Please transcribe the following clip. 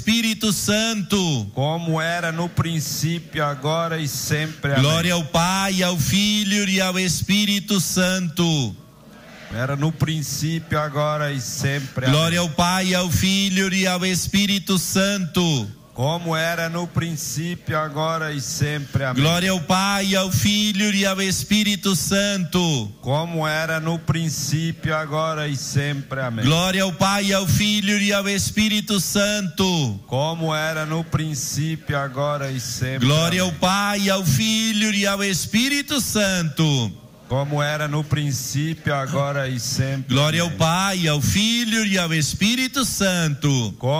Espírito Santo, como era no princípio, agora e sempre. Amém. Glória ao Pai, ao Filho e ao Espírito Santo. Era no princípio, agora e sempre. Glória ao Pai, ao Filho e ao Espírito Santo. Como era no princípio, agora e sempre. Amém. Glória ao Pai, ao Filho e ao Espírito Santo. Como era no princípio, agora e sempre. Amém. Glória ao Pai, ao Filho e ao Espírito Santo. Como era no princípio, agora e sempre. Glória ao Amém. Pai, ao Filho e ao Espírito Santo. Como era no princípio, agora e sempre. Glória ao Pai, ao Filho e ao Espírito Santo.